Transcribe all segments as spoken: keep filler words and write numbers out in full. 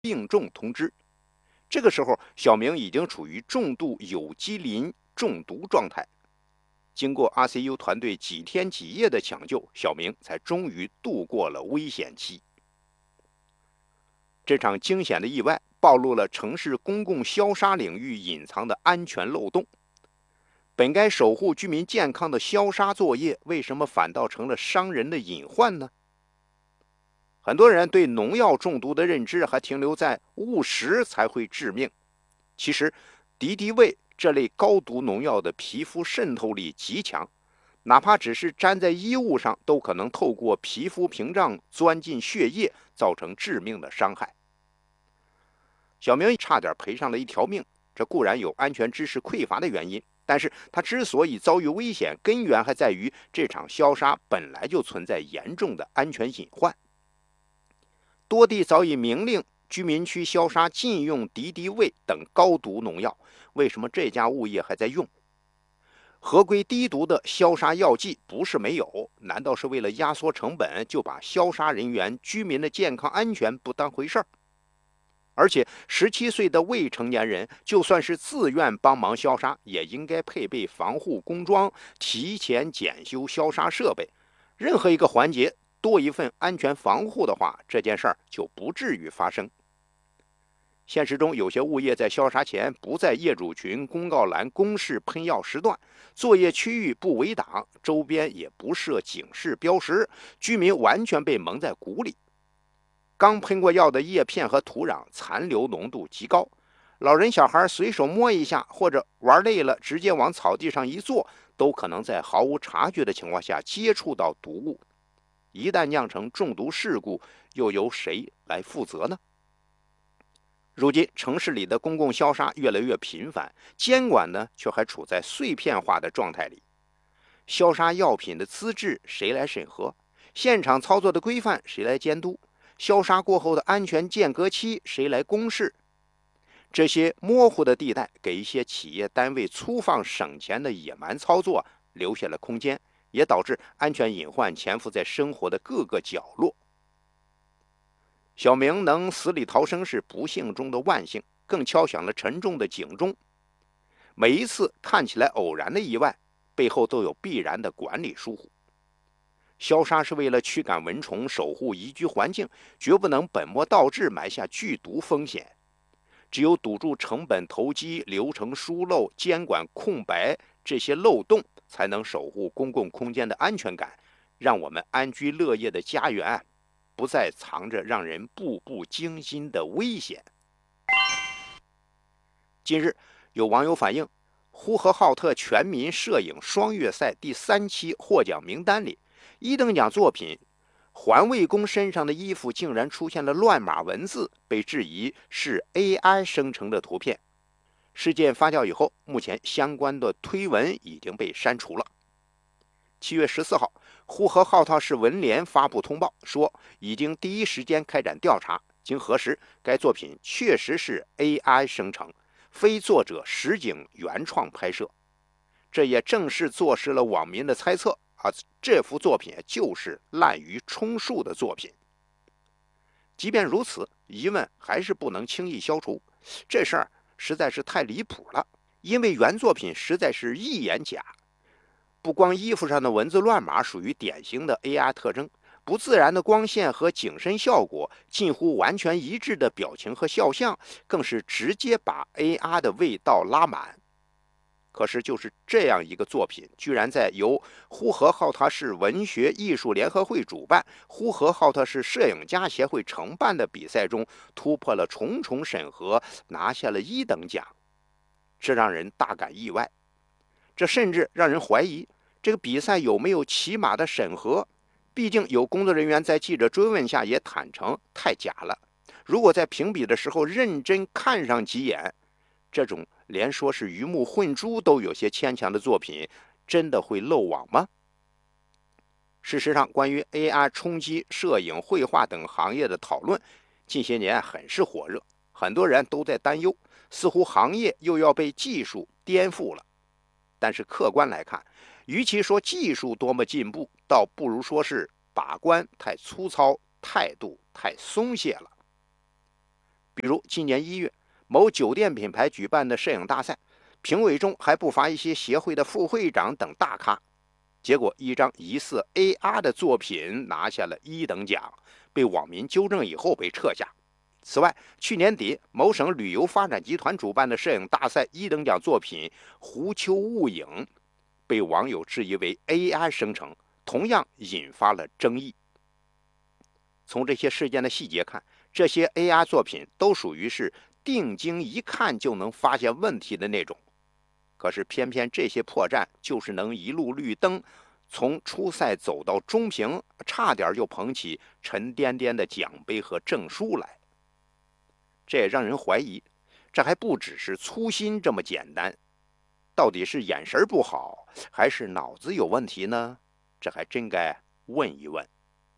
病重通知。这个时候，小明已经处于重度有机磷中毒状态。经过 I C U 团队几天几夜的抢救，小明才终于度过了危险期。这场惊险的意外暴露了城市公共消杀领域隐藏的安全漏洞。本该守护居民健康的消杀作业，为什么反倒成了伤人的隐患呢？很多人对农药中毒的认知还停留在误食才会致命。其实，敌敌畏这类高毒农药的皮肤渗透力极强，哪怕只是粘在衣物上，都可能透过皮肤屏障钻进血液，造成致命的伤害。小明差点赔上了一条命，这固然有安全知识匮乏的原因，但是他之所以遭遇危险，根源还在于这场消杀本来就存在严重的安全隐患。多地早已明令居民区消杀禁用敌敌畏等高毒农药，为什么这家物业还在用？合规低毒的消杀药剂不是没有，难道是为了压缩成本，就把消杀人员、居民的健康安全不当回事儿？而且十七岁的未成年人，就算是自愿帮忙消杀，也应该配备防护工装，提前检修消杀设备。任何一个环节多一份安全防护的话，这件事儿就不至于发生。现实中，有些物业在消杀前不在业主群公告栏公示喷药时段，作业区域不围挡，周边也不设警示标识，居民完全被蒙在鼓里。刚喷过药的叶片和土壤残留浓度极高，老人小孩随手摸一下，或者玩累了直接往草地上一坐，都可能在毫无察觉的情况下接触到毒物。一旦酿成中毒事故，又由谁来负责呢？如今城市里的公共消杀越来越频繁，监管呢却还处在碎片化的状态里。消杀药品的资质谁来审核？现场操作的规范谁来监督？消杀过后的安全间隔期谁来公示？这些模糊的地带给一些企业单位粗放省钱的野蛮操作留下了空间，也导致安全隐患潜伏在生活的各个角落。小明能死里逃生是不幸中的万幸，更敲响了沉重的警钟。每一次看起来偶然的意外，背后都有必然的管理疏忽。消杀是为了驱赶蚊虫，守护宜居环境，绝不能本末倒置埋下剧毒风险。只有堵住成本投机、流程疏漏、监管空白这些漏洞，才能守护公共空间的安全感，让我们安居乐业的家园不再藏着让人步步惊心的危险。近日，有网友反映，呼和浩特全民摄影双月赛第三期获奖名单里，一等奖作品环卫工身上的衣服竟然出现了乱码文字，被质疑是 A I 生成的图片。事件发酵以后，目前相关的推文已经被删除了。七月十四号，呼和浩特市文联发布通报说，已经第一时间开展调查，经核实，该作品确实是 A I 生成，非作者实景原创拍摄。这也正式坐实了网民的猜测啊，这幅作品就是滥竽充数的作品。即便如此，疑问还是不能轻易消除，这事儿实在是太离谱了，因为原作品实在是一眼假。不光衣服上的文字乱码属于典型的 A I 特征，不自然的光线和景深效果，近乎完全一致的表情和肖像，更是直接把 A I 的味道拉满。可是就是这样一个作品，居然在由呼和浩特市文学艺术联合会主办、呼和浩特市摄影家协会承办的比赛中，突破了重重审核，拿下了一等奖，这让人大感意外。这甚至让人怀疑这个比赛有没有起码的审核，毕竟有工作人员在记者追问下也坦诚太假了。如果在评比的时候认真看上几眼，这种连说是鱼目混珠都有些牵强的作品，真的会漏网吗？事实上，关于 A I 冲击摄影、绘画等行业的讨论，近些年很是火热，很多人都在担忧，似乎行业又要被技术颠覆了。但是客观来看，与其说技术多么进步，倒不如说是把关太粗糙，态度太松懈了。 比如今年一月，某酒店品牌举办的摄影大赛，评委中还不乏一些协会的副会长等大咖。结果一张疑似 A R 的作品拿下了一等奖，被网民纠正以后被撤下。此外，去年底某省旅游发展集团主办的摄影大赛一等奖作品《狐丘雾影》被网友质疑为 A I 生成，同样引发了争议。从这些事件的细节看，这些 A I 作品都属于是定睛一看就能发现问题的那种。可是偏偏这些破绽就是能一路绿灯，从初赛走到中评，差点就捧起沉甸甸的奖杯和证书来。这也让人怀疑，这还不只是粗心这么简单，到底是眼神不好，还是脑子有问题呢？这还真该问一问。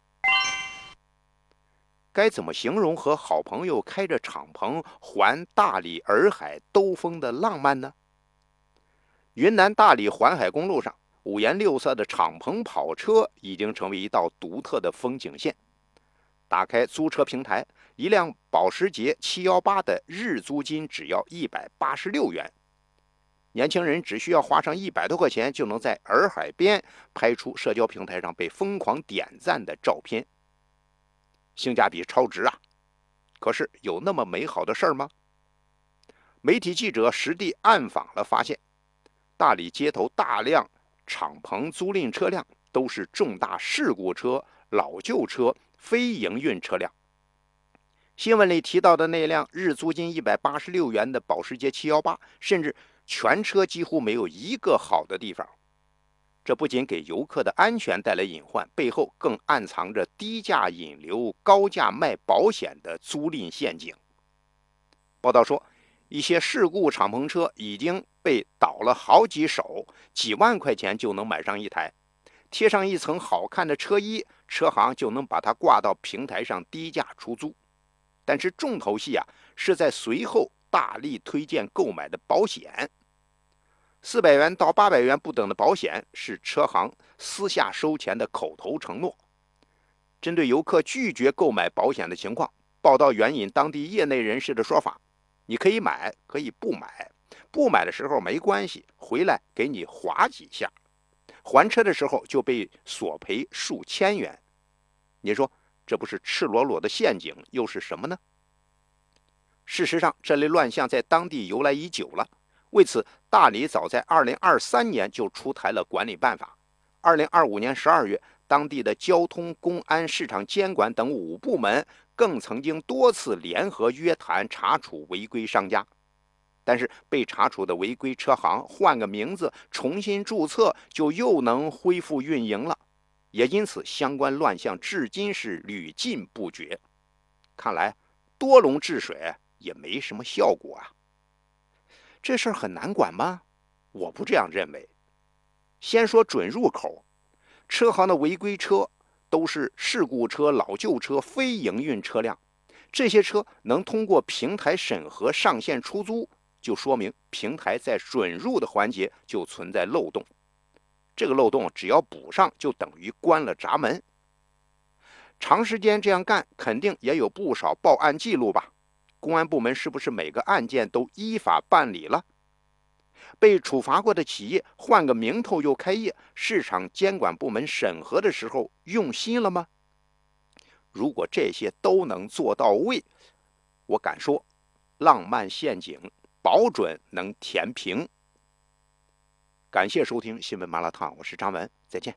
该怎么形容和好朋友开着敞篷环大理洱海兜风的浪漫呢？云南大理环海公路上，五颜六色的敞篷跑车已经成为一道独特的风景线。打开租车平台，一辆保时捷七一八的日租金只要一百八十六元，年轻人只需要花上一百多块钱，就能在洱海边拍出社交平台上被疯狂点赞的照片，性价比超值啊！可是有那么美好的事儿吗？媒体记者实地暗访了，发现大理街头大量敞篷租赁车辆都是重大事故车、老旧车、非营运车辆。新闻里提到的那辆日租金一百八十六元的保时捷七一八，甚至全车几乎没有一个好的地方。这不仅给游客的安全带来隐患，背后更暗藏着低价引流、高价卖保险的租赁陷阱。报道说，一些事故敞篷车已经被倒了好几手，几万块钱就能买上一台，贴上一层好看的车衣，车行就能把它挂到平台上低价出租。但是重头戏啊，是在随后大力推荐购买的保险。四百元到八百元不等的保险是车行私下收钱的口头承诺。针对游客拒绝购买保险的情况，报道援引当地业内人士的说法，你可以买，可以不买，不买的时候没关系，回来给你划几下，还车的时候就被索赔数千元。你说这不是赤裸裸的陷阱，又是什么呢？事实上，这类乱象在当地由来已久了。为此，大理早在二零二三年就出台了管理办法。二零二五年十二月，当地的交通、公安、市场监管等五部门更曾经多次联合约谈查处违规商家。但是被查处的违规车行换个名字重新注册，就又能恢复运营了。也因此，相关乱象至今是屡禁不绝。看来多龙治水也没什么效果啊。这事儿很难管吗？我不这样认为。先说准入口，车行的违规车都是事故车、老旧车、非营运车辆。这些车能通过平台审核上线出租，就说明平台在准入的环节就存在漏洞。这个漏洞只要补上，就等于关了闸门。长时间这样干，肯定也有不少报案记录吧？公安部门是不是每个案件都依法办理了？被处罚过的企业换个名头又开业，市场监管部门审核的时候用心了吗？如果这些都能做到位，我敢说，浪漫陷阱保准能填平。感谢收听新闻麻辣烫，我是张文，再见。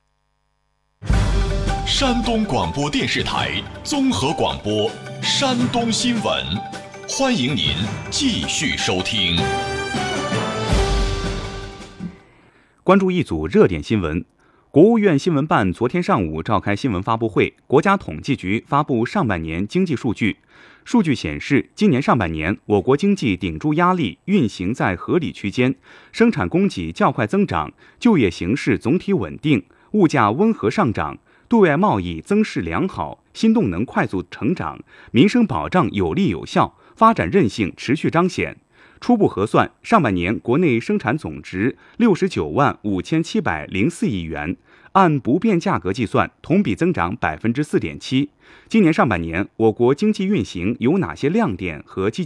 山东广播电视台综合广播山东新闻，欢迎您继续收听。 关注一组热点新闻。国务院新闻办昨天上午召开新闻发布会，国家统计局发布上半年经济数据。数据显示，今年上半年我国经济顶住压力，运行在合理区间，生产供给较快增长，就业形势总体稳定，物价温和上涨，对外贸易增势良好，新动能快速成长，民生保障有力有效，发展韧性持续彰显。初步核算，上半年国内生产总值六十九万五千七百零四亿元， 按不变价格计算，同比增长 百分之四点七。今年上半年，我国经济运行有哪些亮点和积